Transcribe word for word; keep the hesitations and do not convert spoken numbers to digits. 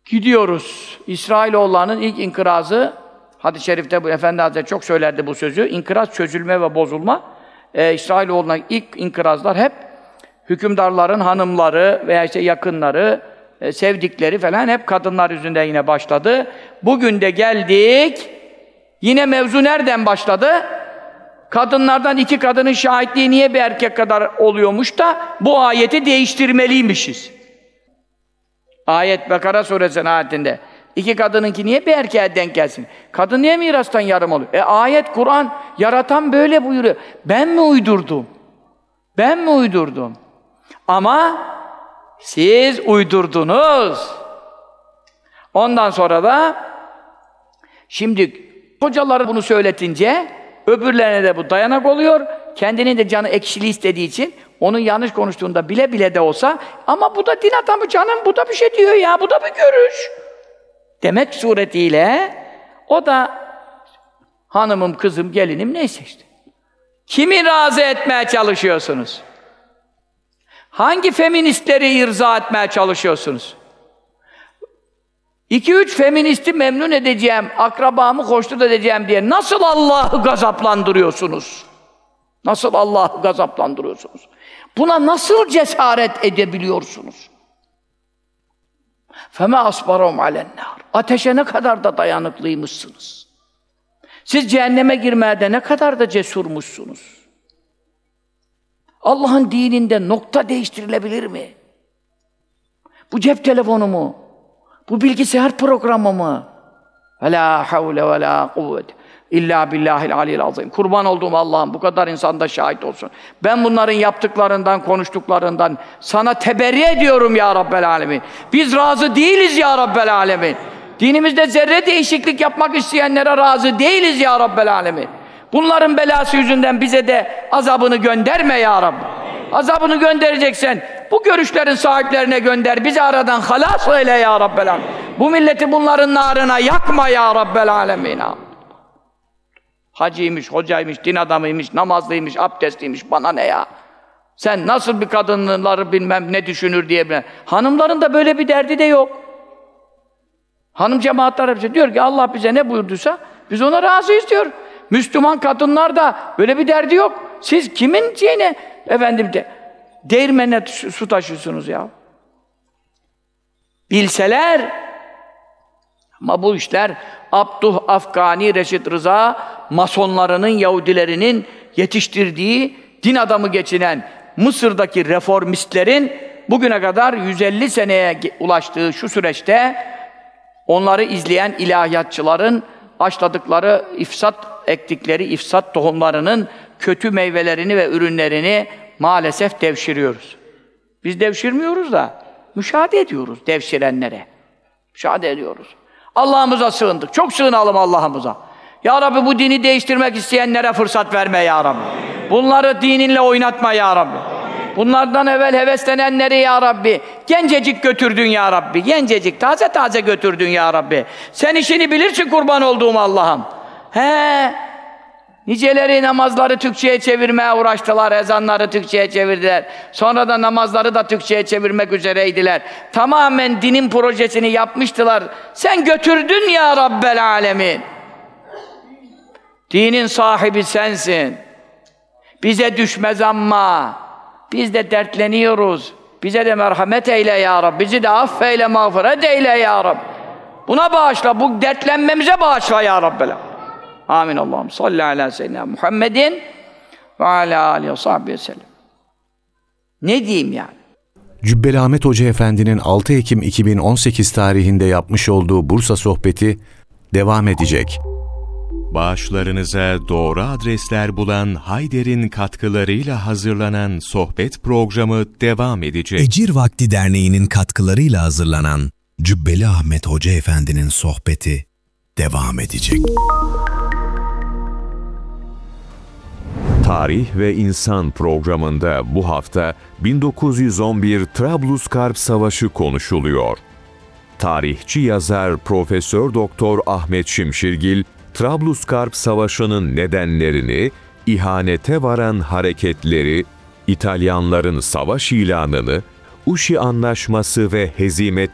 Gidiyoruz. İsrailoğullarının ilk inkırazı, hadis-i şerifte bu Efendi Hazretleri çok söylerdi bu sözü. İnkıraz, çözülme ve bozulma. Ee, İsrailoğullarının ilk inkırazlar hep hükümdarların hanımları veya işte yakınları, e, sevdikleri falan hep kadınlar yüzünden yine başladı. Bugün de geldik. Yine mevzu nereden başladı? Kadınlardan iki kadının şahitliği niye bir erkek kadar oluyormuş da bu ayeti değiştirmeliymişiz. Ayet Bekara Suresi'nin ayetinde. İki kadınınki niye bir erkeğe denk gelsin? Kadın niye mirastan yarım oluyor? E ayet, Kur'an, yaratan böyle buyuruyor. Ben mi uydurdum? Ben mi uydurdum? Ama siz uydurdunuz. Ondan sonra da şimdi hocaları bunu söyletince öbürlerine de bu dayanak oluyor. Kendinin de canı ekşili istediği için onun yanlış konuştuğunda bile bile de olsa ama bu da din adamı canım, bu da bir şey diyor ya, bu da bir görüş demek suretiyle o da hanımım, kızım, gelinim neyse işte. Kimi razı etmeye çalışıyorsunuz? Hangi feministleri irza etmeye çalışıyorsunuz? İki üç feministi memnun edeceğim, akrabamı hoşnut edeceğim diye nasıl Allah'ı gazaplandırıyorsunuz? Nasıl Allah'ı gazaplandırıyorsunuz? Buna nasıl cesaret edebiliyorsunuz? فَمَا أَصْبَرَهُمْ عَلَى النَّارِ Ateşe ne kadar da dayanıklıymışsınız. Siz cehenneme girmeye de ne kadar da cesurmuşsunuz. Allah'ın dininde nokta değiştirilebilir mi? Bu cep telefonu mu? Bu bilgisayar programı mı? وَلَا حَوْلَ وَلَا قُوَّةِ İlla billahil aliyyil azim. Kurban olduğum Allah'ım, bu kadar insan da şahit olsun. Ben bunların yaptıklarından, konuştuklarından sana teberri ediyorum ya Rabbel alemin. Biz razı değiliz ya Rabbel alemin. Dinimizde zerre değişiklik yapmak isteyenlere razı değiliz ya Rabbel alemin. Bunların belası yüzünden bize de azabını gönderme ya Rabbi. Azabını göndereceksen bu görüşlerin sahiplerine gönder. Bizi aradan halas eyle ya Rabbel alemin. Bu milleti bunların narına yakma ya Rabbel alemin. Hacıymış, hocaymış, din adamıymış, namazlıymış, abdestliymiş, bana ne ya? Sen nasıl bir kadınları bilmem ne düşünür diye bilen. Hanımların da böyle bir derdi de yok. Hanım cemaatler hepsi diyor ki Allah bize ne buyurduysa biz ona razıyız diyor. Müslüman kadınlar da böyle bir derdi yok. Siz kimin şeyine efendim de değirmenine su taşıyorsunuz ya? Bilseler ama bu işler Abduh Afgani Reşit Rıza masonlarının, Yahudilerinin yetiştirdiği din adamı geçinen Mısır'daki reformistlerin bugüne kadar yüz elli seneye ulaştığı şu süreçte onları izleyen ilahiyatçıların başladıkları ifsat ektikleri ifsat tohumlarının kötü meyvelerini ve ürünlerini maalesef devşiriyoruz. Biz devşirmiyoruz da müşahede ediyoruz devşirenlere. Müşahede ediyoruz. Allah'ımıza sığındık. Çok sığınalım Allah'ımıza. Ya Rabbi bu dini değiştirmek isteyenlere fırsat verme ya Rabbi. Bunları dininle oynatma ya Rabbi. Bunlardan evvel heveslenenleri ya Rabbi gencecik götürdün ya Rabbi. Gencecik, taze taze götürdün ya Rabbi. Sen işini bilirsin kurban olduğum Allah'ım. He. Niceleri namazları Türkçe'ye çevirmeye uğraştılar, ezanları Türkçe'ye çevirdiler. Sonra da namazları da Türkçe'ye çevirmek üzereydiler. Tamamen dinin projesini yapmıştılar. Sen götürdün ya Rabbel alemin. Dinin sahibi sensin. Bize düşmez ama biz de dertleniyoruz. Bize de merhamet eyle ya Rabbi. Bizi de affeyle, mağfiret eyle ya Rabbi. Buna bağışla, bu dertlenmemize bağışla ya Rabbel alemin. Amin. Allah'ım salli ala seyyidina Muhammedin ve ala alihi ve sahbihi ve sellem. Ne diyeyim yani? Cübbeli Ahmet Hoca Efendi'nin altı Ekim iki bin on sekiz tarihinde yapmış olduğu Bursa sohbeti devam edecek. Bağışlarınıza doğru adresler bulan Hayder'in katkılarıyla hazırlanan sohbet programı devam edecek. Ecir Vakti Derneği'nin katkılarıyla hazırlanan Cübbeli Ahmet Hoca Efendi'nin sohbeti devam edecek. Tarih ve İnsan programında bu hafta bin dokuz yüz on bir Trablusgarp Savaşı konuşuluyor. Tarihçi yazar Profesör Doktor Ahmet Şimşirgil, Trablusgarp Savaşı'nın nedenlerini, ihanete varan hareketleri, İtalyanların savaş ilanını, Uşi Anlaşması ve hezimet